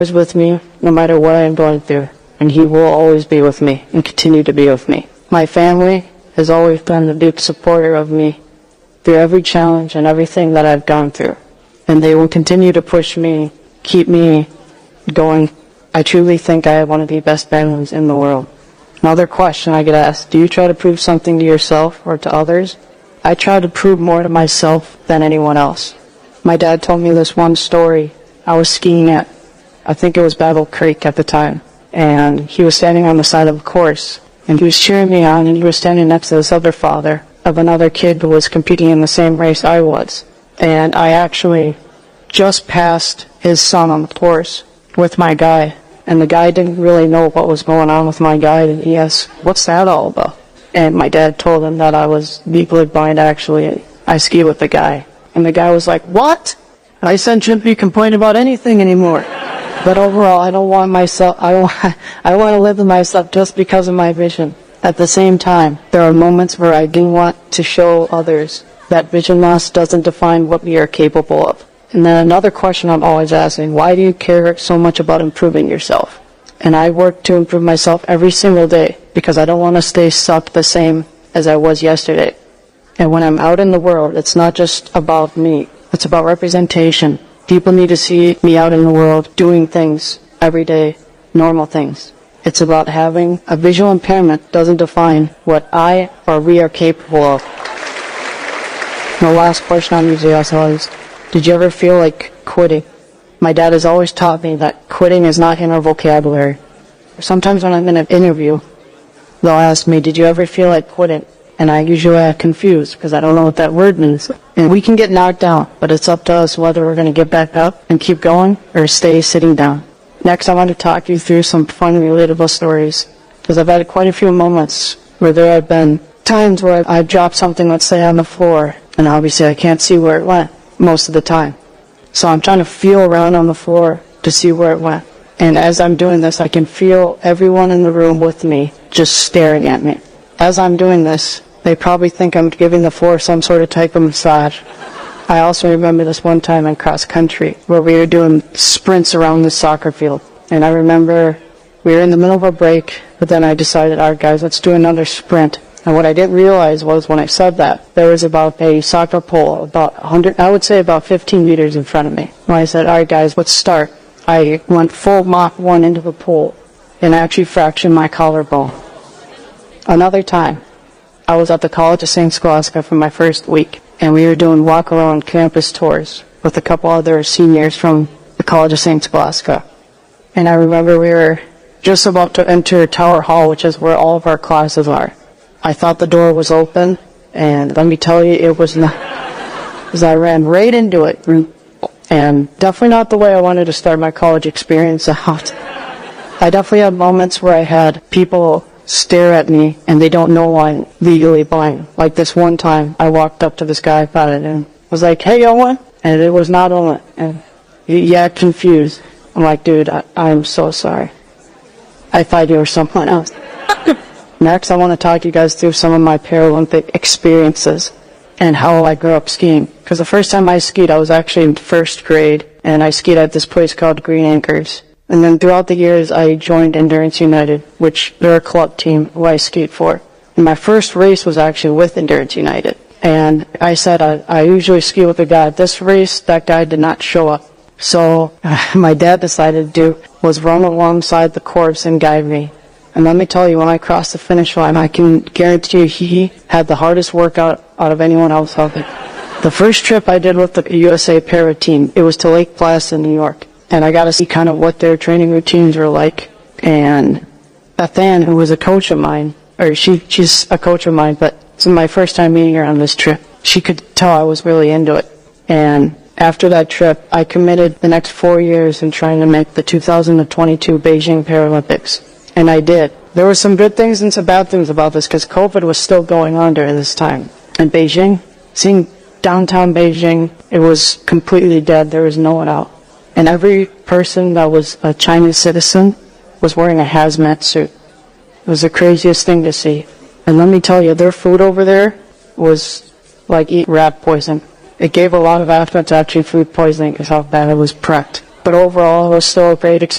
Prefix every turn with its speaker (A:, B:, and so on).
A: is with me no matter what I am going through, and He will always be with me and continue to be with me. My family has always been a big supporter of me through every challenge and everything that I've gone through, and they will continue to push me, keep me going. I truly think I have one of the best families in the world. Another question I get asked, do you try to prove something to yourself or to others? I try to prove more to myself than anyone else. My dad told me this one story. I was skiing at, I think it was Battle Creek at the time, and he was standing on the side of a course, and he was cheering me on, and he was standing next to this other father of another kid who was competing in the same race I was. And I actually just passed his son on the course with my guide, and the guy didn't really know what was going on with my guide, and he asked, what's that all about? And my dad told him that I was legally blind, actually. I ski with the guy. And the guy was like, what? I said, shouldn't be complaining about anything anymore. But overall, I don't want myself, I want to live with myself just because of my vision. At the same time, there are moments where I do want to show others that vision loss doesn't define what we are capable of. And then another question I'm always asking, why do you care so much about improving yourself? And I work to improve myself every single day because I don't want to stay stuck the same as I was yesterday. And when I'm out in the world, it's not just about me. It's about representation. People need to see me out in the world doing things every day, normal things. It's about having a visual impairment doesn't define what I or we are capable of. And the last question I'm usually asked is, did you ever feel like quitting? My dad has always taught me that quitting is not in our vocabulary. Sometimes when I'm in an interview, they'll ask me, did you ever feel like quitting? And I usually act confused because I don't know what that word means. And we can get knocked down, but it's up to us whether we're going to get back up and keep going or stay sitting down. Next, I want to talk you through some fun, relatable stories because I've had quite a few moments where there have been times where I've dropped something, let's say, on the floor, and obviously I can't see where it went most of the time. So I'm trying to feel around on the floor to see where it went. And as I'm doing this, I can feel everyone in the room with me just staring at me. As I'm doing this, they probably think I'm giving the floor some sort of type of massage. I also remember this one time in cross country where we were doing sprints around the soccer field. And I remember we were in the middle of a break, but then I decided, all right guys, let's do another sprint. And what I didn't realize was when I said that, there was about a soccer pole, about 100, I would say about 15 meters in front of me. When I said, all right guys, let's start, I went full Mach 1 into the pole and actually fractured my collarbone. Another time, I was at the College of St. Scholastica for my first week, and we were doing walk-around campus tours with a couple other seniors from the College of St. Scholastica. And I remember we were just about to enter Tower Hall, which is where all of our classes are. I thought the door was open, and let me tell you, it was not. Because I ran right into it, and definitely not the way I wanted to start my college experience out. I definitely had moments where I had people stare at me, and they don't know I'm legally blind. Like this one time, I walked up to this guy about it, and was like, hey, Owen, and it was not Owen, and he acted confused. I'm like, dude, I'm so sorry. I thought you were someone else. Next, I want to talk you guys through some of my Paralympic experiences and how I grew up skiing. Because the first time I skied, I was actually in first grade, and I skied at this place called Green Anchors. And then throughout the years, I joined Endurance United, which they're a club team who I skied for. And my first race was actually with Endurance United. And I said I usually ski with a guy. This race, that guy did not show up. So my dad decided to do was run alongside the course and guide me. And let me tell you, when I crossed the finish line, I can guarantee you he had the hardest workout out of anyone else out there. The first trip I did with the USA Para team, it was to Lake Placid, New York. And I got to see kind of what their training routines were like. And Beth Ann, who was a coach of mine, or she's a coach of mine, but it's my first time meeting her on this trip. She could tell I was really into it. And after that trip, I committed the next 4 years in trying to make the 2022 Beijing Paralympics. And I did. There were some good things and some bad things about this because COVID was still going on during this time. In Beijing, seeing downtown Beijing, it was completely dead. There was no one out. And every person that was a Chinese citizen was wearing a hazmat suit. It was the craziest thing to see. And let me tell you, their food over there was like eating rat poison. It gave a lot of athletes actually food poisoning because how bad it was prepped. But overall, it was still a great experience.